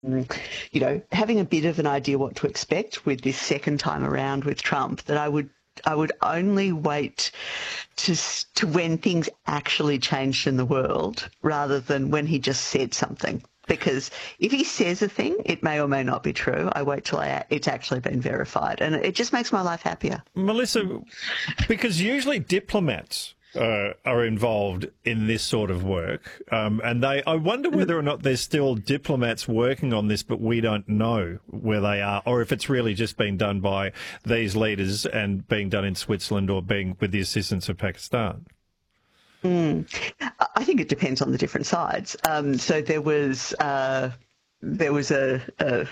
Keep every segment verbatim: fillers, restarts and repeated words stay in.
you know, having a bit of an idea what to expect with this second time around with Trump, that I would I would only wait to to when things actually changed in the world rather than when he just said something. Because if he says a thing, it may or may not be true. I wait till I, it's actually been verified, and it just makes my life happier. Melissa, because usually diplomats uh, are involved in this sort of work, um, and they, I wonder whether or not there's still diplomats working on this, but we don't know where they are, or if it's really just being done by these leaders and being done in Switzerland or being with the assistance of Pakistan. Mm. I think it depends on the different sides. Um, so there was uh, there was a, a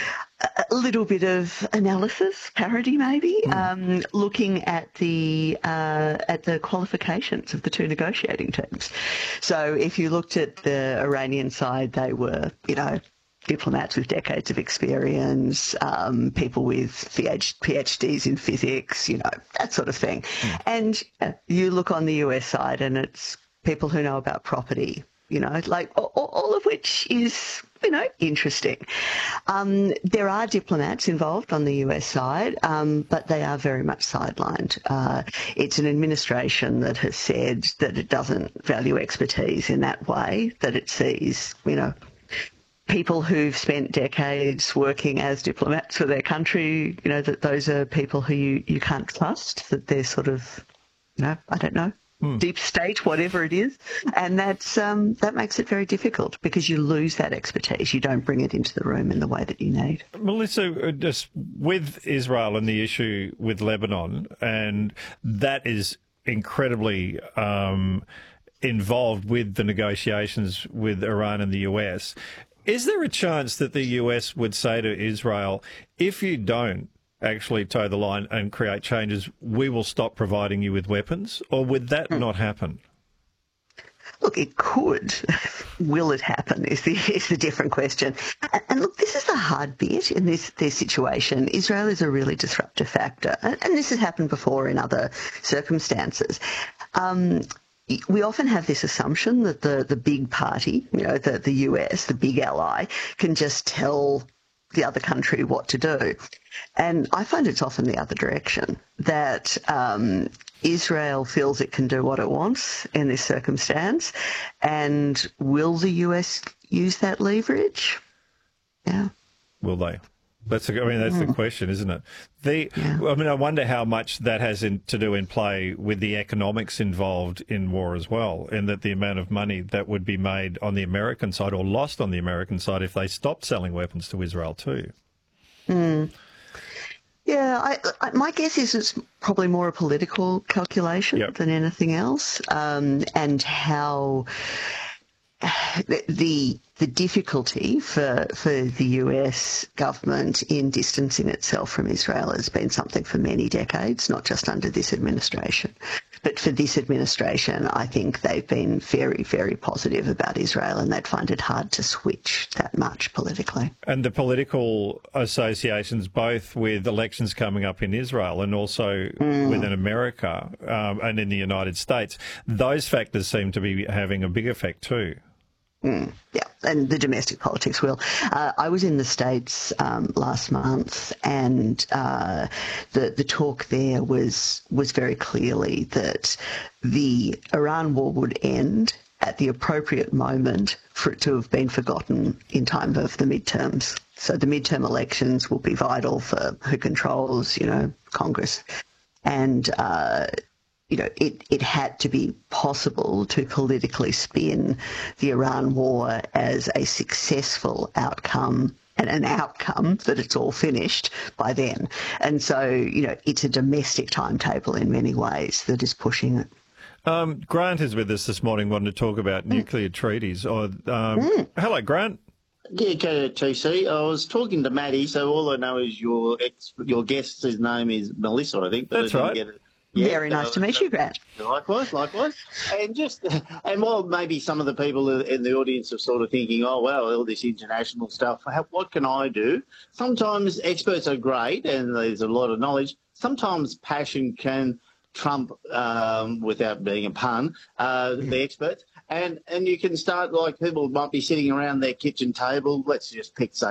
a little bit of analysis, parody maybe, mm. um, looking at the uh, at the qualifications of the two negotiating teams. So if you looked at the Iranian side, they were, you know, diplomats with decades of experience, um, people with PhDs in physics, you know, that sort of thing. Mm. And uh, you look on the U S side and it's people who know about property, you know, like all, all of which is, you know, interesting. Um, there are diplomats involved on the U S side, um, but they are very much sidelined. Uh, it's an administration that has said that it doesn't value expertise in that way, that it sees, you know, people who've spent decades working as diplomats for their country, you know, that those are people who you, you can't trust, that they're sort of, you know, I don't know, hmm. deep state, whatever it is. And that's um, that makes it very difficult because you lose that expertise. You don't bring it into the room in the way that you need. Melissa, just with Israel and the issue with Lebanon, and that is incredibly um, involved with the negotiations with Iran and the U S, is there a chance that the U S would say to Israel, if you don't actually toe the line and create changes, we will stop providing you with weapons? Or would that mm. not happen? Look, it could. Will it happen is the, is the different question. And, and look, this is the hard bit in this, this situation. Israel is a really disruptive factor. And, and this has happened before in other circumstances. Um, We often have this assumption that the, the big party, you know, the, the U S, the big ally, can just tell the other country what to do. And I find it's often the other direction, that um, Israel feels it can do what it wants in this circumstance. And will the U S use that leverage? Yeah. Will they? That's, I mean, that's mm. the question, isn't it? The, yeah. I mean, I wonder how much that has in, to do in play with the economics involved in war as well, and that the amount of money that would be made on the American side or lost on the American side if they stopped selling weapons to Israel too. Mm. Yeah, I, I, my guess is it's probably more a political calculation yep. than anything else, um, and how the, the the difficulty for for the U S government in distancing itself from Israel has been something for many decades, not just under this administration. But for this administration, I think they've been very, very positive about Israel, and they'd find it hard to switch that much politically. And the political associations, both with elections coming up in Israel and also mm. within America um, and in the United States, those factors seem to be having a big effect too. Mm, yeah, and the domestic politics will. Uh, I was in the States um, last month, and uh, the the talk there was was very clearly that the Iran war would end at the appropriate moment for it to have been forgotten in time of the midterms. So the midterm elections will be vital for who controls, you know, Congress, and uh, you know, it, it had to be possible to politically spin the Iran war as a successful outcome and an outcome that it's all finished by then. And so, you know, it's a domestic timetable in many ways that is pushing it. Um, Grant is with us this morning wanting to talk about mm. nuclear treaties. Or, um, mm. Hello, Grant. Yeah, T C. I was talking to Maddie, so all I know is your ex, your guest's name is Melissa, I think. But That's I right. Get it. Yeah, Very nice uh, to meet you, Grant. Likewise, likewise. And just, and while maybe some of the people in the audience are sort of thinking, oh, well, all this international stuff, what can I do? Sometimes experts are great and there's a lot of knowledge. Sometimes passion can trump, um, without being a pun, uh, the experts. And and you can start, like, people might be sitting around their kitchen table. Let's just pick, say,